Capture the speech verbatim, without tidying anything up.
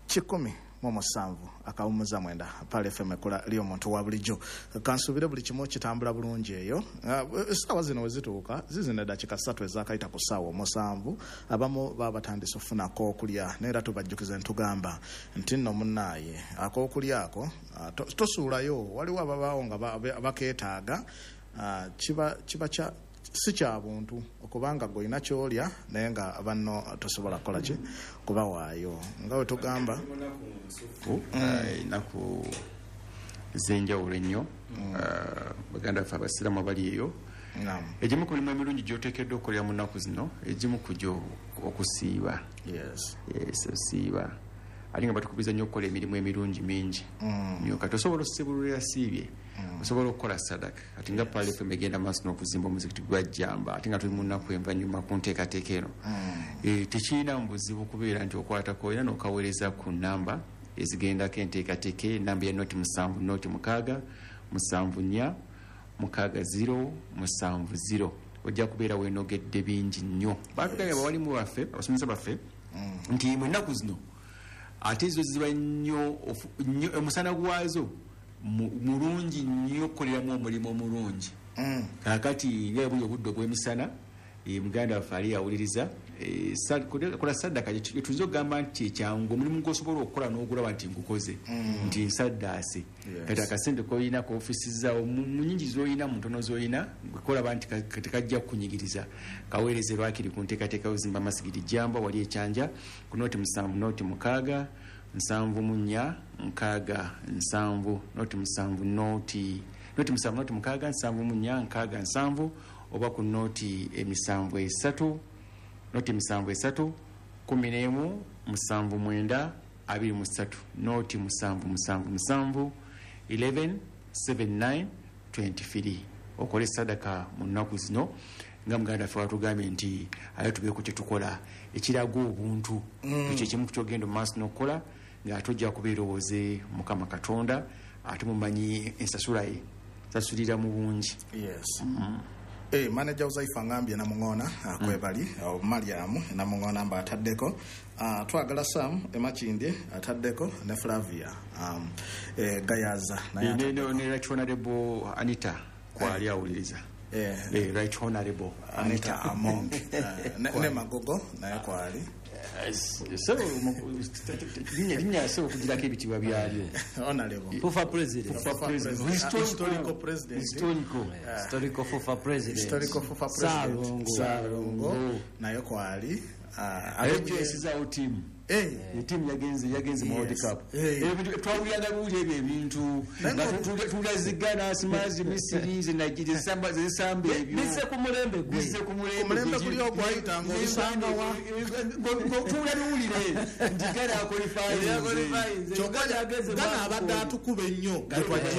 kikumi mu musanvu akawumuza mwenda pale F M ekola lyo muntu wa bulijjo kansubire buli kimu kitambula bulungi eyo sawa zino wezituuka zizina dakika ssatu ezakayita ku ssaawa musanvu abamu baba batandise ofunako okulya neera tubajjukiza ntugamba nti nno munnaaye ak'okulya ako tosuulayo waliwo ababaawo nga bakeetaaga kiba kiba kya si kya buntu okubanga goyina kyolya naye nga banno tosobola kukola ki kubawaayo nga we tugamba inaku zenjawulo ennyo baganda baffe abasiraamu bali eyo egimu ku mirimu emirungi gy'oteekeddwa okukolera mu nnaku zino egimu ku gyo okusiiba yes osiiba ate nga batukubiriza nnyo okukola emirimu emirungi mingi nnyo kati osobola osibulula yasiibye osobola okukola sadaka ate nga Pale F M egenda maaso n'okuzimba omuzikiti gwa Jjamba ate nga tuli mu nnaku envanyuma ku nteekateeka eno tekirina mu buzibu kubeera nti okwatako era n'okaweereza ku nnamba ezigendako enteekateeka ennamba ya noti musanvu noti mukaaga musanvu nnya mukaaga ziro musanvu ziro ojja kubeera weenogedde bingi nnyo batugambye abawalimu baffe abasomesa baffe nti mu ennaku zino ate zo ziba nnyo omusana gwazo mulungi nnyo okukoleramu omulimu omulungi kakati nga buli obudde obw'emisana muganda waffe ali yawuliriza kola saddaka tuyinza okugamba nti ekyangu omulimu gwosobola okukola n'ogulaba nti ngukoze nti nsaddaase kati akasente koyina koofisizaawo mu nyingi zoyina mu ntono zoyina kolaba nti tekajja kukunyigiriza kaweereze lwakiri ku nteekateeka yozimba masigidi Jjamba wali ekyanja ku noti musanvu noti mukaaga nsanvu mu nnya nkaaga nsanvu noti musanvu noti noti musanvu noti mukaaga nsanvu mu nnya nkaaga nsanvu oba ku noti emisanvu esatu noti emisanvu esatu kumi n'emu musanvu mwenda abiri mu ssatu noti musanvu musanvu musanvu eleven seven nine twenty three okole sadaka mu nnaku zino nga muganda ffe watugambye nti ayo tubeeko tetukola ekiraga obuntu ekyo kimu kyogenda mu maaso n'okukola ng'ate ojja kubeera owooze Mukama Katonda ate mumanyi ensasula ye sasulira mu bungi yes Eh manager uzaifa ngambye na mungona kwebali au Mariam na mungona mba ataddeko uh, twagala Sam emachinde ataddeko ne Flavia um eh Gayaza na ya ne ne right honorable Anita kwa ali awuliriza eh eh right honorable Anita Among ne Magogo na kwa ali so linya linya so kugira ke bitibwa byalyo honorable Fufa president Fufa president historical president historical historical Fufa president historical Fufa president Salongo nayo kwa ali ayesiza team eh team yagenze yagenze mu World Cup ebintu twawuyaga buli ebyo ebintu tulazigana simazi Misiri zinagije samba zisamba ebyo bise ku mulembe gwe bise ku mulembe kuli ogwayita ngo usanga wa ngo tulabulire ndigara qualify chokanya gana abadde atukube nnyo